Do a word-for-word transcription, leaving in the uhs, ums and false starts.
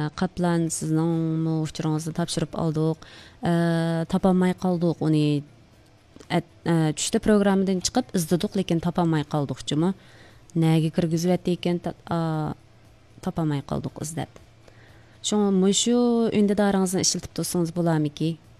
Qaplan sizning uchuringizni topshirib oldik. Topolmay qoldik uni. Tushda programmadan chiqib izladik, lekin topolmay qoldik-chimi. Nega kirgizib ekan topolmay qoldik izlab. Şoň muşu ündidaryňyzy işletip tursanız bolarmyki?